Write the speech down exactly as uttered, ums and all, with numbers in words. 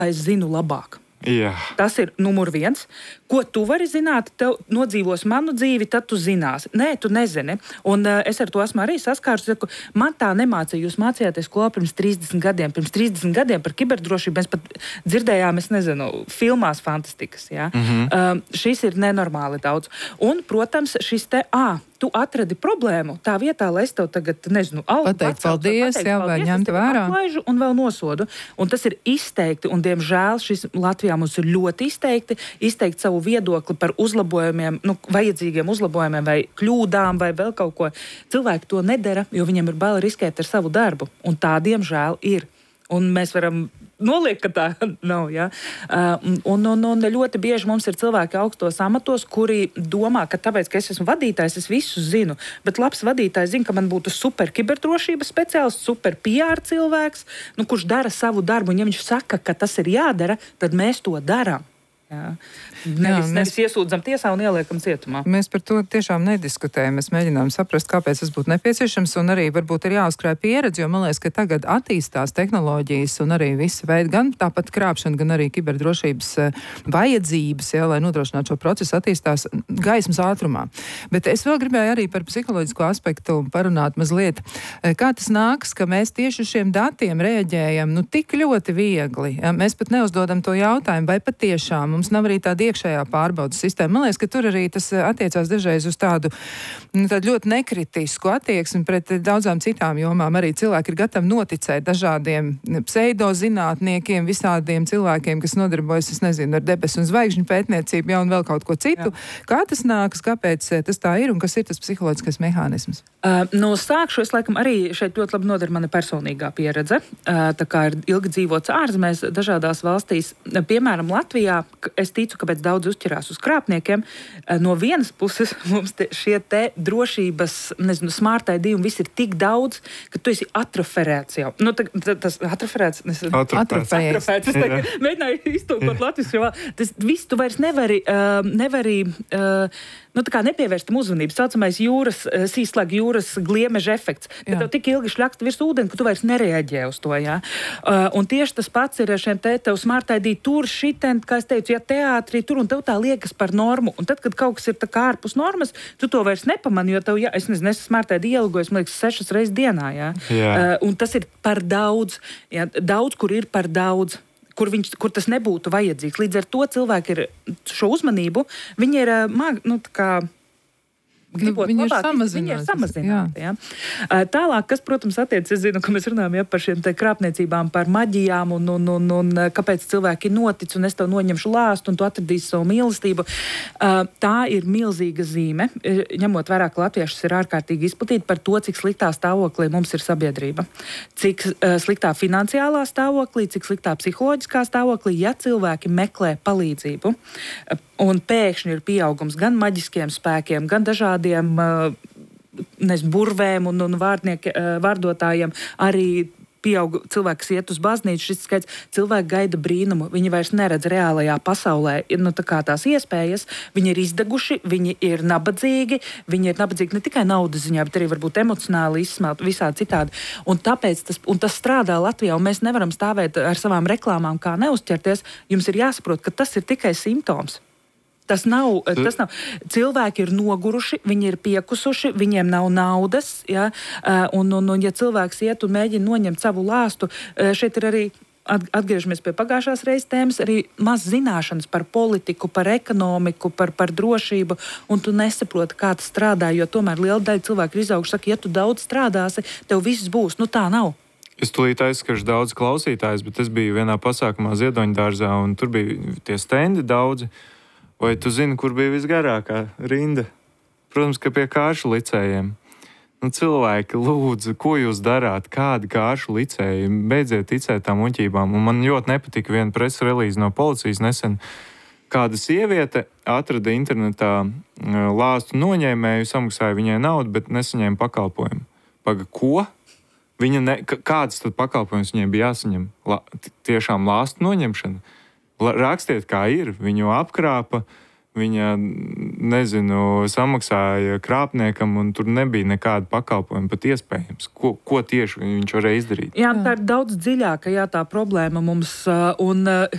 es zinu labāk. Jā. Tas ir numur viens. Ko tu vari zināt, tev nodzīvos manu dzīvi, tad tu zināsi. Nē, tu nezini. Un uh, es ar to esmu arī saskārus. Man tā nemācīja. Jūs mācījāties skolā pirms trīsdesmit gadiem. Pirms trīsdesmit gadiem par kiberdrošību mēs pat dzirdējām, es nezinu, filmās fantastikas. Ja? Mm-hmm. Uh, šis ir nenormāli daudz. Un, protams, šis te, ā, tu atradi problēmu tā vietā, lai es tev tagad, nezinu, algu pateikt paldies, jā, vai ņemt vērā. Atlaižu un vēl nosodu. Un tas ir izteikti, un diemžēl šis Latvijā mums ir ļoti izteikti, izteikt savu viedokli par uzlabojumiem, nu, vajadzīgiem uzlabojumiem vai kļūdām vai vēl kaut ko. Cilvēki to nedara, jo viņiem ir bail riskēt ar savu darbu. Un tā, diemžēl, ir. Un mēs varam noliekt, ka tā nav. Ja? Uh, un, un, un ļoti bieži mums ir cilvēki augstos amatos, kuri domā, ka tāpēc, ka es esmu vadītājs, es visu zinu. Bet labs vadītājs zina, ka man būtu super kiberdrošības speciālists, super P R cilvēks, nu, kurš dara savu darbu. Un ja viņš saka, ka tas ir jādara, tad mēs to darām. Jā. Nevis, Jā, mēs, nevis iesūdzam tiesā un ieliekam cietumā. Mēs par to tiešām nediskutējam. Mēs mēģinām saprast, kāpēc tas būtu nepieciešams, un arī varbūt ir jāuzkrāj pieredzi, jo man liekas, ka tagad attīstās tehnoloģijas un arī visi veidi, gan tāpat krāpšana, gan arī kiberdrošības vajadzības, jā, lai nodrošinātu šo procesu, attīstās gaismas ātrumā. Bet es vēl gribēju arī par psiholoģisko aspektu parunāt mazliet. Kā tas nāks, ka mēs tieši uz šiem datiem reaģējam nu tik ļoti viegli? Jā, mēs pat neuzdodam to jautājumu, vai patiešām mums nav arī tāda iekšējā pārbaudas sistēma. Man liekas, ka tur arī tas attiecās dažreiz uz tādu, nu, tādu ļoti nekritisku attieksmi pret daudzām citām jomām. Arī cilvēki ir gatavi noticēt dažādiem pseidozinātniekiem, visādiem cilvēkiem, kas nodarbojas, es nezinu, ar debesu un zvaigžņu pētniecību, ja, un vēl kaut ko citu. Jā. Kā tas nākas, kāpēc tas tā ir un kas ir tas psiholoģiskais mehānisms? Uh, no sākšu es laikam arī šeit ļoti labi noder mana personīgā pieredze. Uh, tā kā ir ilgi dzīvots ārzemēs dažādās valstīs. Piemēram, Latvijā, es ticu, kāpēc daudz uzķerās uz krāpniekiem. No vienas puses mums te, šie te drošības, nezinu, smart I D un viss ir tik daudz, ka tu esi atroferēts jau. Nu, ta, ta, tas atroferēts... Atrofēts. Atrofēts. Es tagad mēģināju iztulkot latviešu. Tas viss tu vairs nevari, uh, nevari uh, nu, tā kā nepievērst uzmanību. Saucamais jūras, uh, sīslēg jūras gliemeža efekts. Tad tev tik ilgi šļakst virs ūdeni, ka tu vairs nereaģē uz to, jā. Uh, un tieši tas pats ir ar šiem te, tev smart I D tur, šitien, kā es teicu, ja teātrī tur, un tev tā liekas par normu. Un tad, kad kaut kas ir tā kā ārpus normas, tu to vairs nepamani, jo tev, ja, es nezinu, es smart I D ielgoju, man liekas, sešas reizes dienā, jā. jā. Uh, un tas ir par daudz, jā, daudz, kur ir par daudz. Kur, viņš, kur tas nebūtu vajadzīgs. Līdz ar to cilvēki ir šo uzmanību, viņi ir, nu, tā kā, gribot viņi labāk, ir samazināti. Viņi ir samazināti jā. Jā. Tālāk, kas, protams, attiec, es zinu, ka mēs runājam jā, par šiem te krāpniecībām, par maģijām un, un, un, un kāpēc cilvēki notic un es tev noņemšu lāstu un tu atradīsi savu mīlestību. Tā ir milzīga zīme, ņemot vērā, ka latviešus ir ārkārtīgi izplatīti par to, cik sliktā stāvoklī mums ir sabiedrība. Cik sliktā finansiālā stāvoklī, cik sliktā psiholoģiskā stāvoklī, ja cilvēki meklē palīdzību. Un pēkšņi ir pieaugums gan maģiskiem spēkiem, gan dažādiem nezinu, burvēm un, un vārdotājiem. Arī pieaug cilvēks iet uz baznīcu, šis skaits cilvēki gaida brīnumu. Viņi vairs neredz reālajā pasaulē nu, tā kā tās iespējas. Viņi ir izdeguši, viņi ir nabadzīgi. Viņi ir nabadzīgi ne tikai naudas ziņā, bet arī varbūt emocionāli izsmelt, visādi citādi. Un tāpēc tas, un tas strādā Latvijā, un mēs nevaram stāvēt ar savām reklāmām kā neuzķerties. Jums ir jāsaprot, ka tas ir tikai simptoms. Tas nav, tas nav. Cilvēki ir noguruši, viņi ir piekusuši, viņiem nav naudas. Ja? Un, un, un ja cilvēks iet un mēģina noņemt savu lāstu, šeit ir arī, atgriežamies pie pagājušās reizes tēmas, arī maz zināšanas par politiku, par ekonomiku, par, par drošību, un tu nesaproti, kā tas strādā, jo tomēr liela daļa cilvēku ir izauguši, saka, ja tu daudz strādāsi, tev viss būs. Nu tā nav. Es tūlīt aizskaršu daudz klausītājus, bet es biju vienā pasākumā Ziedoņdārzā, un tur bija tie stendi daudzi. Vai tu zini, kur bija visgarākā rinda? Protams, ka pie kāršu licējiem. Nu, cilvēki, lūdzu, ko jūs darāt? Kādi kāršu licēji? Beidziet ticēt tām muļķībām. Un man ļoti nepatika viena presa relīze no policijas nesen. Kāda sieviete atrada internetā lāstu noņēmēju, samaksāja viņai naudu, bet nesaņēma pakalpojumu. Paga, ko? Viņa ne, kāds tad pakalpojums viņai bija jāsaņem? La, tiešām lāstu noņemšana? Rakstiet, kā ir. Viņu apkrāpa, Viņa, nezinu, samaksāja krāpniekam, un tur nebija nekāda pakalpojuma pat iespējams. Ko, ko tieši viņš varēja izdarīt? Jā, tā ir daudz dziļāka, jā, tā problēma mums. Un